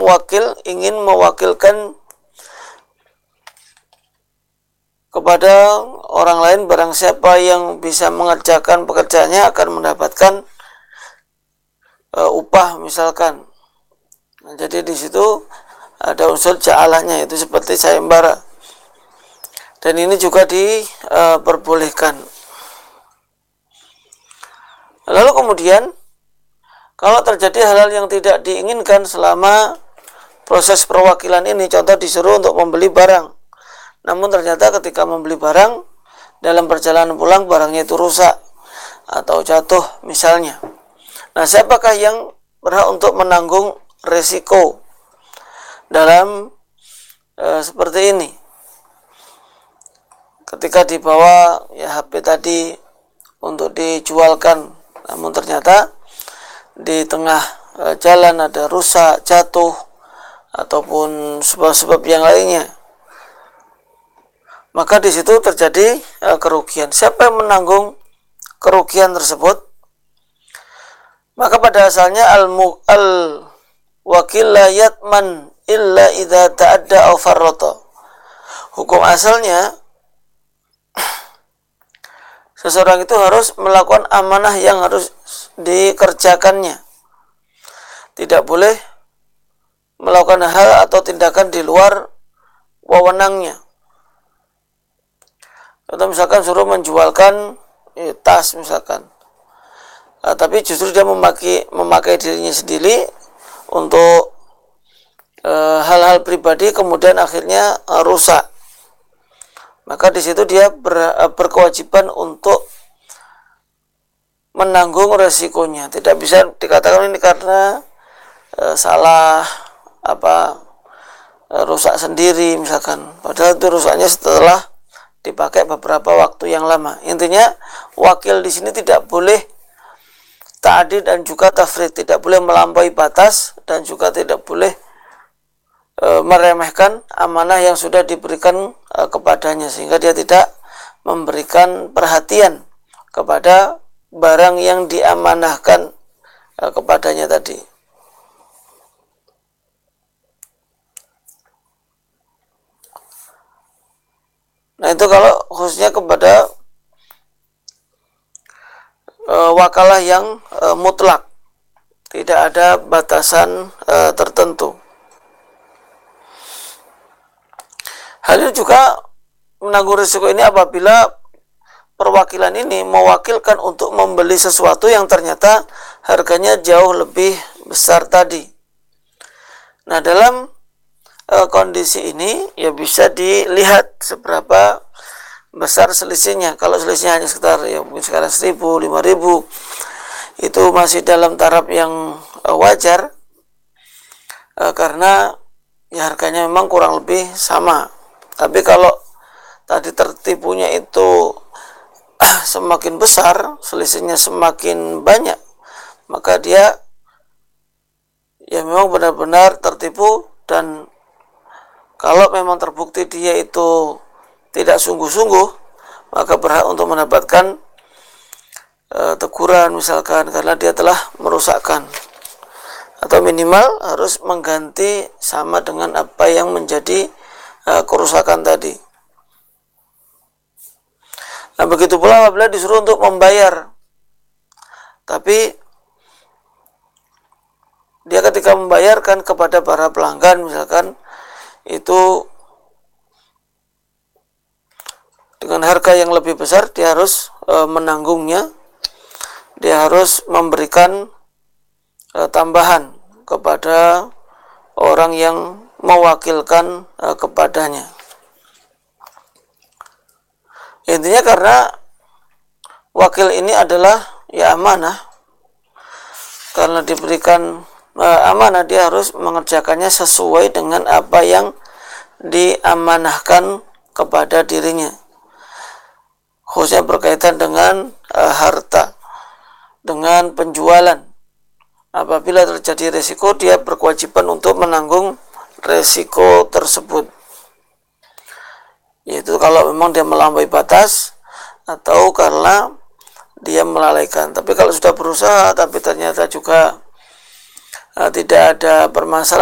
wakil ingin mewakilkan kepada orang lain, barang siapa yang bisa mengerjakan pekerjaannya akan mendapatkan upah misalkan. Nah, jadi di situ ada unsur ja'alahnya, itu seperti sayembara. Dan ini juga diperbolehkan. Lalu kemudian kalau terjadi hal-hal yang tidak diinginkan selama proses perwakilan ini, contoh disuruh untuk membeli barang, namun ternyata ketika membeli barang, dalam perjalanan pulang barangnya itu rusak atau jatuh misalnya. Nah, siapakah yang berhak untuk menanggung resiko dalam seperti ini? Ketika dibawa HP tadi untuk dijualkan, namun ternyata di tengah jalan ada rusak, jatuh, ataupun sebab-sebab yang lainnya, maka di situ terjadi kerugian. Siapa yang menanggung kerugian tersebut? Maka pada asalnya al-wakil la yatman illa idza ta'adda aw farrata. Hukum asalnya seseorang itu harus melakukan amanah yang harus dikerjakannya. Tidak boleh melakukan hal atau tindakan di luar wewenangnya. Atau misalkan suruh menjualkan tas misalkan, tapi justru dia memakai dirinya sendiri untuk hal-hal pribadi, kemudian akhirnya rusak. Maka di situ dia berkewajiban untuk menanggung resikonya. Tidak bisa dikatakan ini karena salah rusak sendiri misalkan, padahal itu rusaknya setelah dipakai beberapa waktu yang lama. Intinya wakil di sini tidak boleh ta'addi dan juga tafrid, tidak boleh melampaui batas dan juga tidak boleh meremehkan amanah yang sudah diberikan kepadanya, sehingga dia tidak memberikan perhatian kepada barang yang diamanahkan kepadanya tadi. Nah, itu kalau khususnya kepada wakalah yang mutlak, tidak ada batasan tertentu. Hal ini juga menanggung risiko ini apabila perwakilan ini mewakilkan untuk membeli sesuatu yang ternyata harganya jauh lebih besar tadi. Nah, dalam kondisi ini ya bisa dilihat seberapa besar selisihnya. Kalau selisihnya hanya sekitar ya mungkin sekarang 1.000, 5.000, itu masih dalam taraf yang wajar, karena ya harganya memang kurang lebih sama. Tapi kalau tadi tertipunya itu semakin besar, selisihnya semakin banyak, maka dia ya memang benar-benar tertipu. Dan kalau memang terbukti dia itu tidak sungguh-sungguh, maka berhak untuk mendapatkan teguran misalkan karena dia telah merusakkan, atau minimal harus mengganti sama dengan apa yang menjadi kerusakan tadi. Nah, begitu pula apabila disuruh untuk membayar, tapi dia ketika membayarkan kepada para pelanggan misalkan itu dengan harga yang lebih besar, dia harus menanggungnya, dia harus memberikan tambahan kepada orang yang mewakilkan kepadanya. Intinya karena wakil ini adalah ya amanah, karena diberikan amanah dia harus mengerjakannya sesuai dengan apa yang diamanahkan kepada dirinya, khususnya berkaitan dengan harta, dengan penjualan. Apabila terjadi resiko, dia berkewajiban untuk menanggung resiko tersebut, yaitu kalau memang dia melampaui batas atau karena dia melalaikan. Tapi kalau sudah berusaha tapi ternyata juga tidak ada permasalahan,